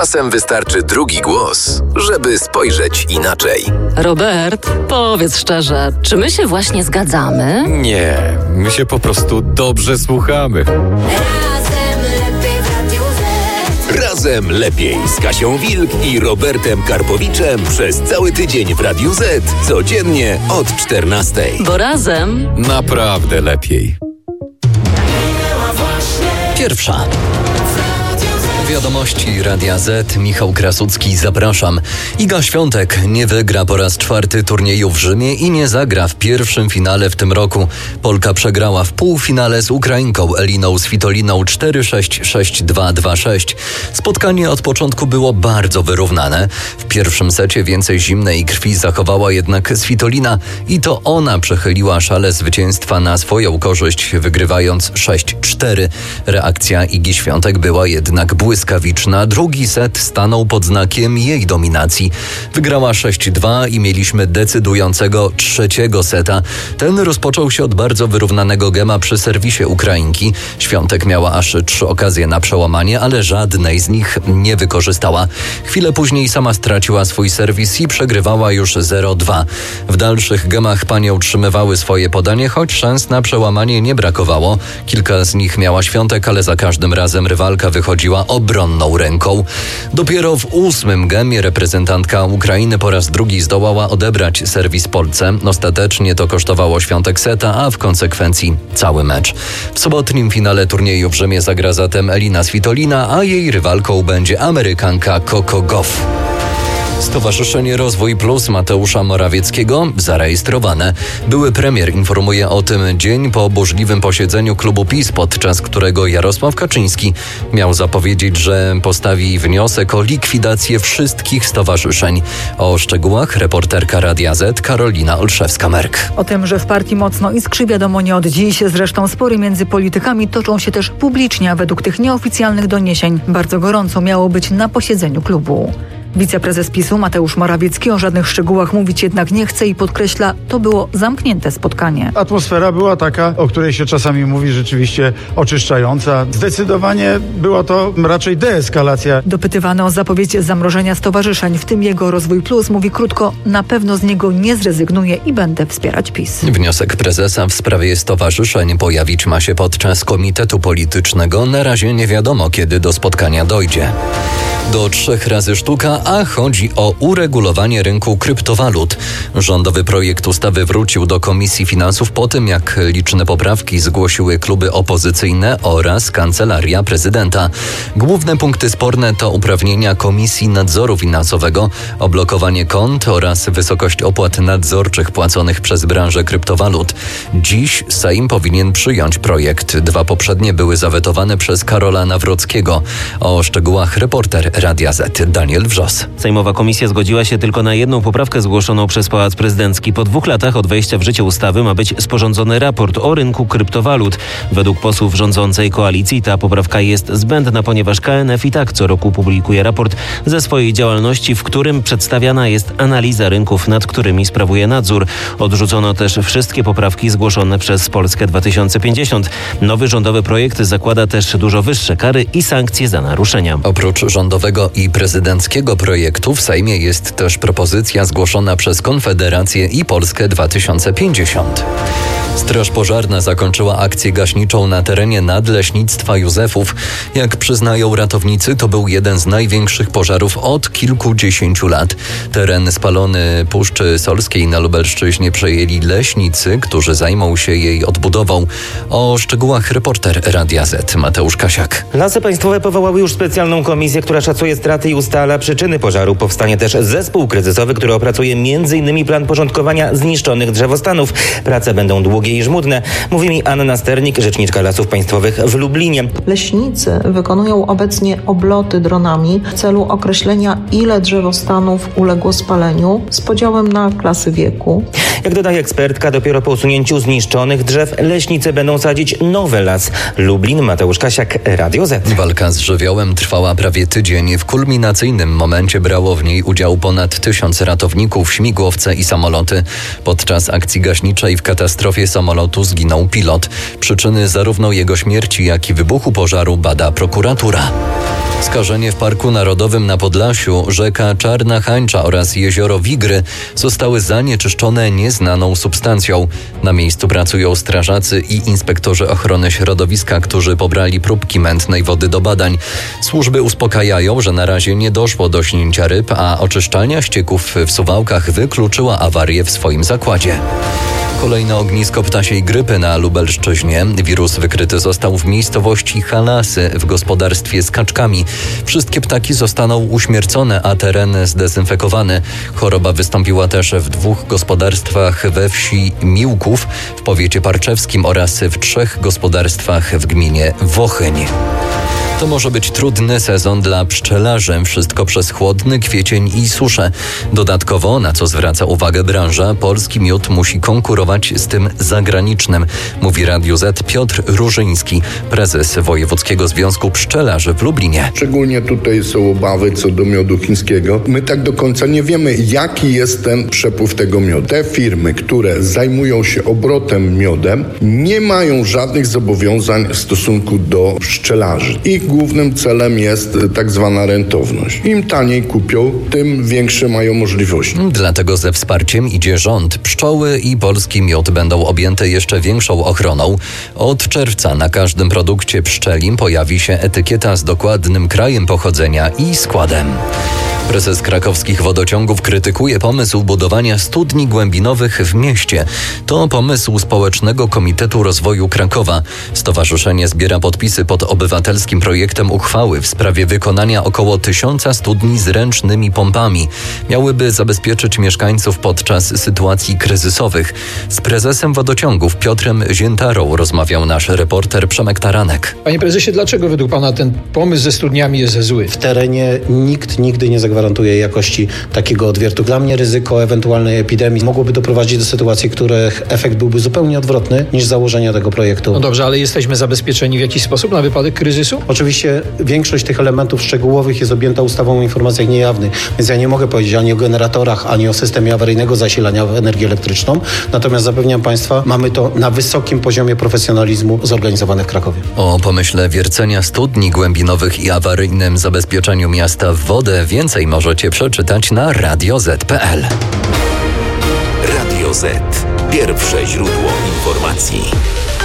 Czasem wystarczy drugi głos, żeby spojrzeć inaczej. Robert, powiedz szczerze, czy my się właśnie zgadzamy? Nie, my się po prostu dobrze słuchamy. Razem lepiej z Kasią Wilk i Robertem Karpowiczem przez cały tydzień w Radiu Z. Codziennie od 14. Bo razem Naprawdę lepiej. Pierwsza. Wiadomości Radia Z. Michał Krasucki, zapraszam. Iga Świątek nie wygra po raz 4 turnieju w Rzymie i nie zagra w pierwszym finale w tym roku. Polka przegrała w półfinale z Ukrainką Eliną Svitoliną 4-6, 6-2, 2-6. Spotkanie od początku było bardzo wyrównane. W pierwszym secie więcej zimnej krwi zachowała jednak Svitolina i to ona przechyliła szale zwycięstwa na swoją korzyść, wygrywając 6-4. Reakcja Igi Świątek była jednak błyskawiczna. Drugi set stanął pod znakiem jej dominacji. Wygrała 6-2 i mieliśmy decydującego trzeciego seta. Ten rozpoczął się od bardzo wyrównanego gema przy serwisie Ukrainki. Świątek miała aż 3 okazje na przełamanie, ale żadnej z nich nie wykorzystała. Chwilę później sama straciła swój serwis i przegrywała już 0-2. W dalszych gemach panie utrzymywały swoje podanie, choć szans na przełamanie nie brakowało. Kilka z nich miała Świątek, ale za każdym razem rywalka wychodziła obronną ręką. Dopiero w 8. gemie reprezentantka Ukrainy po raz drugi zdołała odebrać serwis Polce. Ostatecznie to kosztowało Świątek seta, a w konsekwencji cały mecz. W sobotnim finale turnieju w Rzymie zagra zatem Elina Svitolina, a jej rywalką będzie Amerykanka Coco Gauff. Stowarzyszenie Rozwój Plus Mateusza Morawieckiego zarejestrowane. Były premier informuje o tym dzień po burzliwym posiedzeniu klubu PiS, podczas którego Jarosław Kaczyński miał zapowiedzieć, że postawi wniosek o likwidację wszystkich stowarzyszeń. O szczegółach reporterka Radia Z Karolina Olszewska-Merk. O tym, że w partii mocno iskrzy, wiadomo nie od dziś. Zresztą spory między politykami toczą się też publicznie, a według tych nieoficjalnych doniesień bardzo gorąco miało być na posiedzeniu klubu. Wiceprezes PiS-u Mateusz Morawiecki o żadnych szczegółach mówić jednak nie chce i podkreśla, to było zamknięte spotkanie. Atmosfera była taka, o której się czasami mówi, rzeczywiście oczyszczająca. Zdecydowanie była to raczej deeskalacja. Dopytywany o zapowiedź zamrożenia stowarzyszeń, w tym jego Rozwój Plus, mówi krótko, na pewno z niego nie zrezygnuję i będę wspierać PiS. Wniosek prezesa w sprawie stowarzyszeń pojawić ma się podczas komitetu politycznego. Na razie nie wiadomo, kiedy do spotkania dojdzie. Do 3 razy sztuka, a chodzi o uregulowanie rynku kryptowalut. Rządowy projekt ustawy wrócił do Komisji Finansów po tym, jak liczne poprawki zgłosiły kluby opozycyjne oraz Kancelaria Prezydenta. Główne punkty sporne to uprawnienia Komisji Nadzoru Finansowego, oblokowanie kont oraz wysokość opłat nadzorczych płaconych przez branżę kryptowalut. Dziś Sejm powinien przyjąć projekt. 2 poprzednie były zawetowane przez Karola Nawrockiego. O szczegółach reporter Radia Z Daniel Wrzos. Sejmowa komisja zgodziła się tylko na jedną poprawkę zgłoszoną przez Pałac Prezydencki. Po 2 latach od wejścia w życie ustawy ma być sporządzony raport o rynku kryptowalut. Według posłów rządzącej koalicji ta poprawka jest zbędna, ponieważ KNF i tak co roku publikuje raport ze swojej działalności, w którym przedstawiana jest analiza rynków, nad którymi sprawuje nadzór. Odrzucono też wszystkie poprawki zgłoszone przez Polskę 2050. Nowy rządowy projekt zakłada też dużo wyższe kary i sankcje za naruszenia. Oprócz rządowego i prezydenckiego projektu w Sejmie jest też propozycja zgłoszona przez Konfederację i Polskę 2050. Straż Pożarna zakończyła akcję gaśniczą na terenie Nadleśnictwa Józefów. Jak przyznają ratownicy, to był jeden z największych pożarów od kilkudziesięciu lat. Teren spalony Puszczy Solskiej na Lubelszczyźnie przejęli leśnicy, którzy zajmą się jej odbudową. O szczegółach reporter Radia Z Mateusz Kasiak. Lasy Państwowe powołały już specjalną komisję, która szacuje straty i ustala przyczyny pożaru. Powstanie też zespół kryzysowy, który opracuje m.in. plan porządkowania zniszczonych drzewostanów. Prace będą długie i żmudne, mówi mi Anna Sternik, rzeczniczka Lasów Państwowych w Lublinie. Leśnicy wykonują obecnie obloty dronami w celu określenia, ile drzewostanów uległo spaleniu z podziałem na klasy wieku. Jak dodaje ekspertka, dopiero po usunięciu zniszczonych drzew leśnicy będą sadzić nowy las. Lublin, Mateusz Kasiak, Radio Z. Walka z żywiołem trwała prawie tydzień. W kulminacyjnym momencie brało w niej udział ponad 1000 ratowników, śmigłowce i samoloty. Podczas akcji gaśniczej w katastrofie samolotu zginął pilot. Przyczyny zarówno jego śmierci, jak i wybuchu pożaru bada prokuratura. Skażenie w Parku Narodowym na Podlasiu, rzeka Czarna Hańcza oraz jezioro Wigry zostały zanieczyszczone nieznaną substancją. Na miejscu pracują strażacy i inspektorzy ochrony środowiska, którzy pobrali próbki mętnej wody do badań. Służby uspokajają, że na razie nie doszło do śnięcia ryb, a oczyszczalnia ścieków w Suwałkach wykluczyła awarię w swoim zakładzie. Kolejne ognisko ptasiej grypy na Lubelszczyźnie. Wirus wykryty został w miejscowości Halasy w gospodarstwie z kaczkami. Wszystkie ptaki zostaną uśmiercone, a teren zdezynfekowany. Choroba wystąpiła też w 2 gospodarstwach we wsi Miłków w powiecie parczewskim oraz w 3 gospodarstwach w gminie Wochyń. To może być trudny sezon dla pszczelarzy. Wszystko przez chłodny kwiecień i suszę. Dodatkowo, na co zwraca uwagę branża, polski miód musi konkurować z tym zagranicznym, mówi Radiu Z Piotr Różyński, prezes Wojewódzkiego Związku Pszczelarzy w Lublinie. Szczególnie tutaj są obawy co do miodu chińskiego. My tak do końca nie wiemy, jaki jest ten przepływ tego miodu. Te firmy, które zajmują się obrotem miodem, nie mają żadnych zobowiązań w stosunku do pszczelarzy. Ich głównym celem jest tak zwana rentowność. Im taniej kupią, tym większe mają możliwości. Dlatego ze wsparciem idzie rząd. Pszczoły i polski miód będą objęte jeszcze większą ochroną. Od czerwca na każdym produkcie pszczelim pojawi się etykieta z dokładnym krajem pochodzenia i składem. Prezes krakowskich wodociągów krytykuje pomysł budowania studni głębinowych w mieście. To pomysł Społecznego Komitetu Rozwoju Krakowa. Stowarzyszenie zbiera podpisy pod obywatelskim projektem uchwały w sprawie wykonania około 1000 studni z ręcznymi pompami. Miałyby zabezpieczyć mieszkańców podczas sytuacji kryzysowych. Z prezesem wodociągów Piotrem Ziętarą rozmawiał nasz reporter Przemek Taranek. Panie prezesie, dlaczego według pana ten pomysł ze studniami jest zły? W terenie nikt nigdy nie zagwarantuje jakości takiego odwiertu. Dla mnie ryzyko ewentualnej epidemii mogłoby doprowadzić do sytuacji, których efekt byłby zupełnie odwrotny niż założenia tego projektu. No dobrze, ale jesteśmy zabezpieczeni w jakiś sposób na wypadek kryzysu? Oczywiście większość tych elementów szczegółowych jest objęta ustawą o informacjach niejawnych, więc ja nie mogę powiedzieć ani o generatorach, ani o systemie awaryjnego zasilania w energię elektryczną. Natomiast zapewniam Państwa, mamy to na wysokim poziomie profesjonalizmu zorganizowane w Krakowie. O pomyśle wiercenia studni głębinowych i awaryjnym zabezpieczeniu miasta w wodę więcej możecie przeczytać na radioz.pl. Radio Z. Pierwsze źródło informacji.